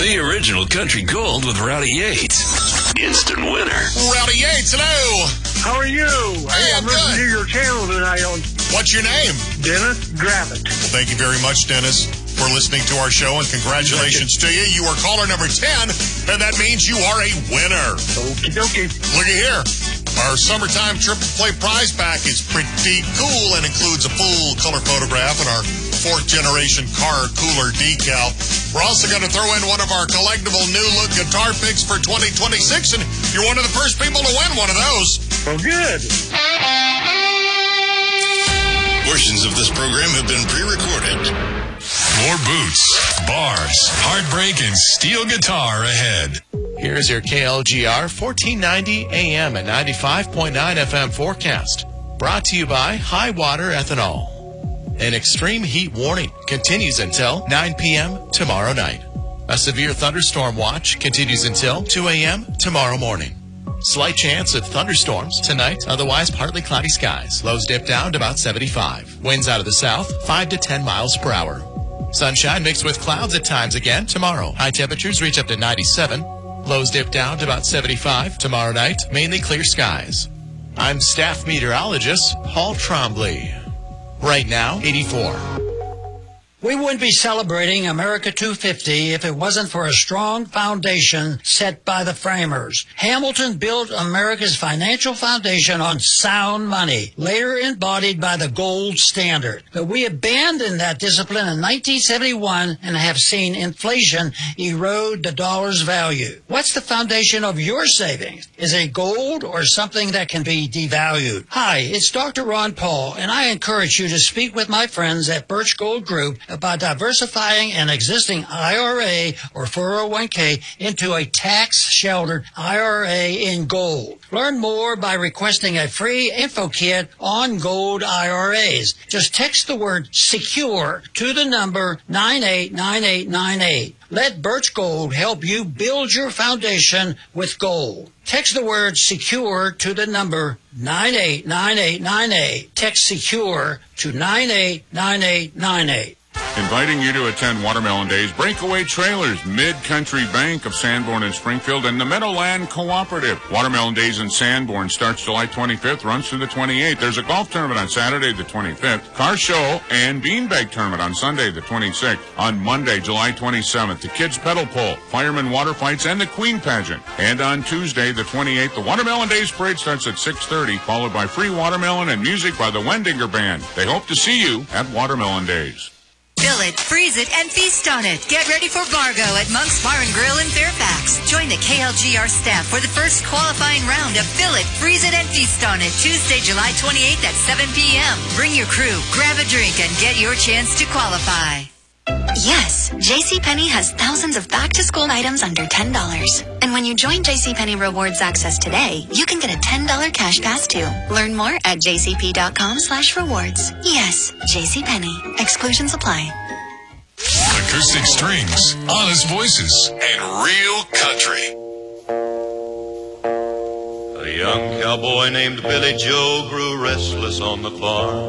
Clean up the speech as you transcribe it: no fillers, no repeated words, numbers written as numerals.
The original country gold with Rowdy Yates. Instant winner. Rowdy Yates, hello. How are you? Hey, I'm listening to your channel tonight on What's your name? Dennis Gravitt. Well, thank you very much, Dennis, for listening to our show, and congratulations to you. You are caller number 10, and that means you are a winner. Okie dokie. Look at here. Our summertime triple play prize pack is pretty cool and includes a full color photograph and our 4th generation car cooler decal. We're also going to throw in one of our collectible new look guitar picks for 2026, and you're one of the first people to win one of those. Oh, good. Portions of this program have been pre-recorded. More boots, bars, heartbreak, and steel guitar ahead. Here's your KLGR 1490 AM and 95.9 FM forecast. Brought to you by High Water Ethanol. An extreme heat warning continues until 9 p.m. tomorrow night. A severe thunderstorm watch continues until 2 a.m. tomorrow morning. Slight chance of thunderstorms tonight, otherwise partly cloudy skies. Lows dip down to about 75. Winds out of the south, 5 to 10 miles per hour. Sunshine mixed with clouds at times again tomorrow. High temperatures reach up to 97. Lows dip down to about 75 tomorrow night. Mainly clear skies. I'm staff meteorologist Paul Trombley. Right now, 84. We wouldn't be celebrating America 250 if it wasn't for a strong foundation set by the framers. Hamilton built America's financial foundation on sound money, later embodied by the gold standard. But we abandoned that discipline in 1971 and have seen inflation erode the dollar's value. What's the foundation of your savings? Is it gold or something that can be devalued? Hi, it's Dr. Ron Paul, and I encourage you to speak with my friends at Birch Gold Group about diversifying an existing IRA or 401k into a tax-sheltered IRA in gold. Learn more by requesting a free info kit on gold IRAs. Just text the word SECURE to the number 989898. Let Birch Gold help you build your foundation with gold. Text the word SECURE to the number 989898. Text SECURE to 989898. Inviting you to attend Watermelon Days, Breakaway Trailers, Mid-Country Bank of Sanborn and Springfield, and the Meadowland Cooperative. Watermelon Days in Sanborn starts July 25th, runs through the 28th. There's a golf tournament on Saturday the 25th, car show, and beanbag tournament on Sunday the 26th. On Monday, July 27th, the Kids Pedal Pole, Fireman Water Fights, and the Queen Pageant. And on Tuesday the 28th, the Watermelon Days Parade starts at 6:30, followed by free watermelon and music by the Wendinger Band. They hope to see you at Watermelon Days. Fill it, freeze it, and feast on it. Get ready for Bargo at Monk's Bar and Grill in Fairfax. Join the KLGR staff for the first qualifying round of Fill It, Freeze It, and Feast on It, Tuesday, July 28th at 7 p.m. Bring your crew, grab a drink, and get your chance to qualify. Yes, JCPenney has thousands of back-to-school items under $10. And when you join JCPenney Rewards Access today, you can get a $10 cash pass too. Learn more at jcp.com/rewards. Yes, JCPenney. Exclusions apply. Acoustic strings, honest voices, and real country. A young cowboy named Billy Joe grew restless on the farm.